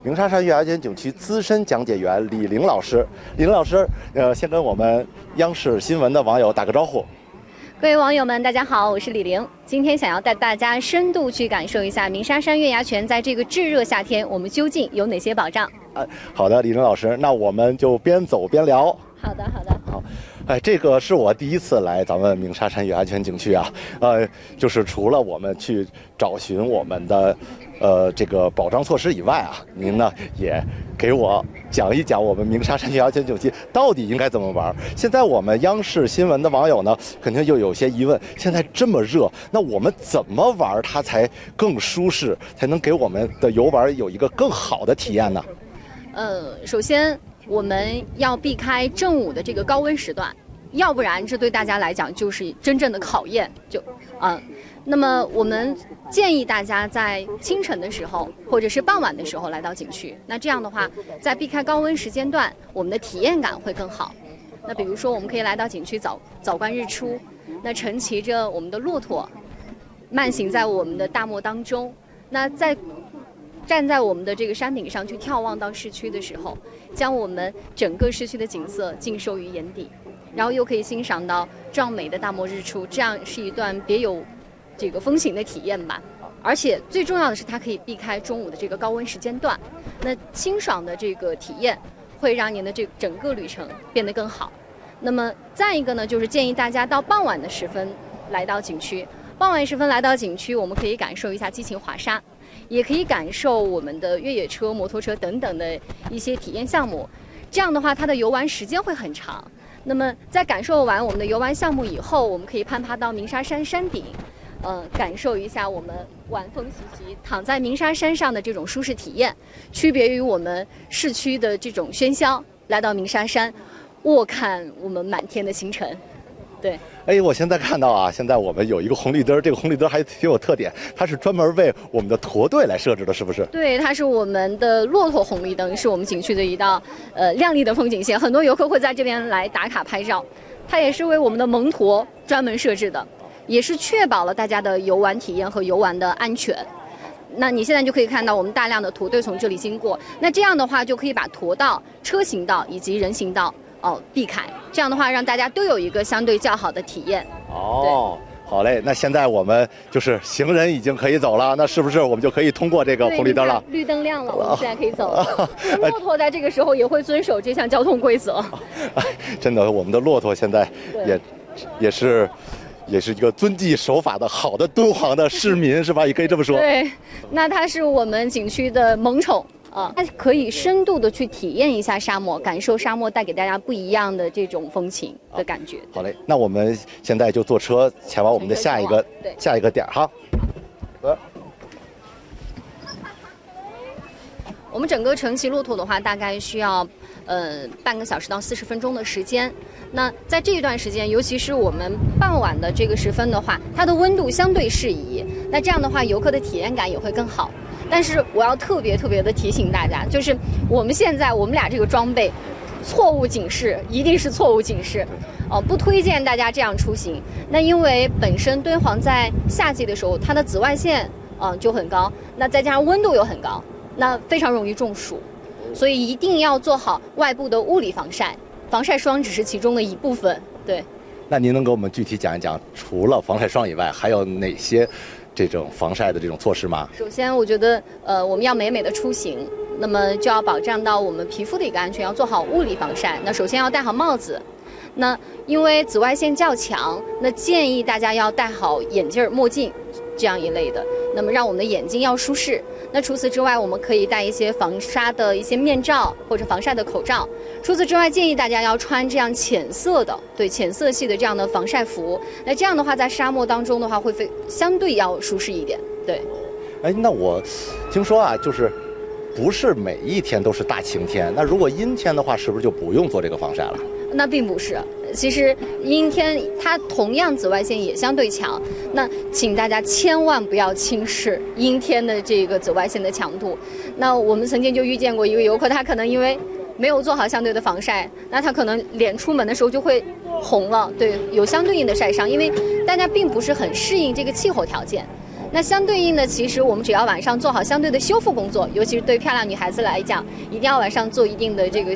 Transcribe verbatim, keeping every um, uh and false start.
鸣沙山月牙尖景区资深讲解员李玲老师，李玲老师，呃，先跟我们央视新闻的网友打个招呼。 各位网友们，大家好，我是李玲。今天想要带大家深度去感受一下鸣沙山月牙泉在这个炙热夏天，我们究竟有哪些保障？ 哎，好的，李玲老师，那我们就边走边聊。 好的，好的。 好，哎，这个是我第一次来咱们鸣沙山月牙泉景区啊，呃，就是除了我们去找寻我们的。呃，这个保障措施以外啊，您呢也给我讲一讲我们鸣沙山月牙泉景区到底应该怎么玩。现在我们央视新闻的网友呢，肯定就有些疑问：现在这么热，那我们怎么玩它才更舒适，才能给我们的游玩有一个更好的体验呢？ 呃，首先我们要避开正午的这个高温时段，要不然这对大家来讲就是真正的考验。就，嗯、呃。那么我们建议大家在清晨的时候或者是傍晚的时候来到景区，那这样的话在避开高温时间段，我们的体验感会更好。那比如说我们可以来到景区早早观日出，那乘骑着我们的骆驼慢行在我们的大漠当中，那在站在我们的这个山顶上去眺望到市区的时候，将我们整个市区的景色尽收于眼底，然后又可以欣赏到壮美的大漠日出，这样是一段别有这个风情的体验吧。而且最重要的是它可以避开中午的这个高温时间段，那清爽的这个体验会让您的这整个旅程变得更好。那么再一个呢，就是建议大家到傍晚的时分来到景区，傍晚时分来到景区，我们可以感受一下激情滑沙，也可以感受我们的越野车、摩托车等等的一些体验项目。这样的话它的游玩时间会很长。那么在感受完我们的游玩项目以后，我们可以攀爬到鸣沙山山顶，呃，感受一下我们晚风习习躺在鸣沙山上的这种舒适体验，区别于我们市区的这种喧嚣。来到鸣沙山，卧看我们满天的星辰。对， 哎，我现在看到啊，现在我们有一个红绿灯，这个红绿灯还挺有特点，它是专门为我们的驼队来设置的，是不是？ 对，它是我们的骆驼红绿灯，是我们景区的一道呃亮丽的风景线，很多游客会在这边来打卡拍照。它也是为我们的蒙驼专门设置的，也是确保了大家的游玩体验和游玩的安全。那你现在就可以看到我们大量的驼队从这里经过，那这样的话就可以把驼道、车行道以及人行道哦避开，这样的话让大家都有一个相对较好的体验。 哦，好嘞，那现在我们就是行人已经可以走了，那是不是我们就可以通过这个红绿灯了？ 绿灯亮了，我们现在可以走了。骆驼在这个时候也会遵守这项交通规则。 真的，我们的骆驼现在也也是也是一个遵纪守法的好的敦煌的市民，是吧？也可以这么说。 对，那它是我们景区的萌宠。啊，它可以深度的去体验一下沙漠，感受沙漠带给大家不一样的这种风情的感觉。 好嘞，那我们现在就坐车前往我们的下一个下一个点哈。呃， 我们整个乘骑骆驼的话，大概需要呃半个小时到四十分钟的时间。那在这一段时间，尤其是我们傍晚的这个时分的话，它的温度相对适宜，那这样的话，游客的体验感也会更好。但是我要特别特别的提醒大家，就是我们现在我们俩这个装备，错误警示，一定是错误警示，哦、呃，不推荐大家这样出行。那因为本身敦煌在夏季的时候，它的紫外线嗯、呃、就很高，那再加上温度又很高，那非常容易中暑，所以一定要做好外部的物理防晒，防晒霜只是其中的一部分。对。 那您能给我们具体讲一讲，除了防晒霜以外，还有哪些这种防晒的这种措施吗？ 首先，我觉得，呃，我们要美美的出行，那么就要保障到我们皮肤的一个安全，要做好物理防晒。那首先要戴好帽子，那因为紫外线较强，那建议大家要戴好眼镜、墨镜这样一类的，那么让我们的眼睛要舒适。那除此之外，我们可以戴一些防沙的一些面罩或者防晒的口罩。除此之外，建议大家要穿这样浅色的，对浅色系的这样的防晒服。那这样的话，在沙漠当中的话，会非相对要舒适一点。对。 哎，那我听说啊，就是不是每一天都是大晴天，那如果阴天的话，是不是就不用做这个防晒了？ 那并不是，其实阴天它同样紫外线也相对强，那请大家千万不要轻视阴天的这个紫外线的强度。那我们曾经就遇见过一个游客，他可能因为没有做好相对的防晒，那他可能脸出门的时候就会红了，对，有相对应的晒伤，因为大家并不是很适应这个气候条件。 那相对应的，其实我们只要晚上做好相对的修复工作，尤其是对漂亮女孩子来讲，一定要晚上做一定的这个